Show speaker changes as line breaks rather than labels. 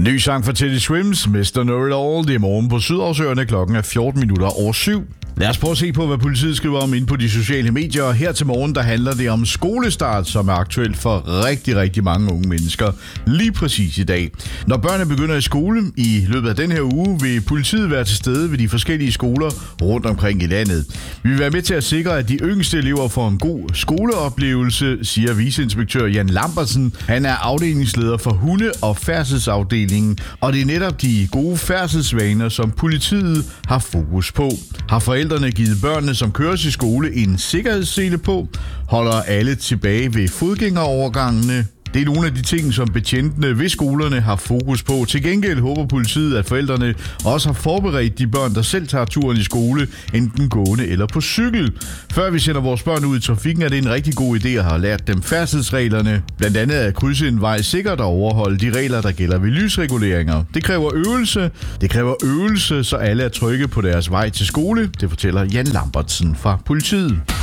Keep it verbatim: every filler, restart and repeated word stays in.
Ny sang fra Teddy Swims, mister Know It All. Det er morgen på Sydhavsøerne. Klokken er fjorten minutter over syv. Lad os prøve at se på, hvad politiet skriver om inde på de sociale medier. Her til morgen, der handler det om skolestart, som er aktuelt for rigtig, rigtig mange unge mennesker lige præcis i dag. Når børnene begynder i skole i løbet af den her uge, vil politiet være til stede ved de forskellige skoler rundt omkring i landet. Vi vil være med til at sikre, at de yngste elever får en god skoleoplevelse, siger viceinspektør Jan Lambertsen. Han er afdelingsleder for hunde- og færdselsafdelingen, og det er netop de gode færdselsvaner, som politiet har fokus på. Har forældrene givet børnene, som køres i skole, en sikkerhedssele på? Holder alle tilbage ved fodgængerovergangene? Det er nogle af de ting, som betjentene ved skolerne har fokus på. Til gengæld håber politiet, at forældrene også har forberedt de børn, der selv tager turen i skole, enten gående eller på cykel. Før vi sender vores børn ud i trafikken, er det en rigtig god idé at have lært dem færdselsreglerne. Blandt andet at krydse en vej sikkert og overholde de regler, der gælder ved lysreguleringer. Det kræver øvelse. Det kræver øvelse, så alle er trygge på deres vej til skole. Det fortæller Jan Lambertsen fra politiet.